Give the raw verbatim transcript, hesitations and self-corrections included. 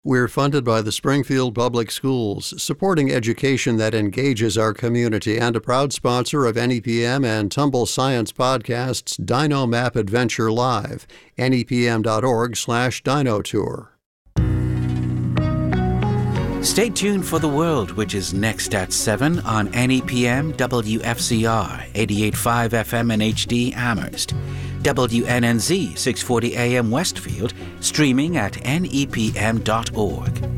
We're funded by the Springfield Public Schools, supporting education that engages our community, and a proud sponsor of N E P M and Tumble Science Podcast's Dino Map Adventure Live, nepm.org slash Dino Tour. Stay tuned for The World, which is next at seven on N E P M W F C R, eighty-eight point five F M and H D Amherst, W N N Z six forty A M Westfield, streaming at N E P M dot org.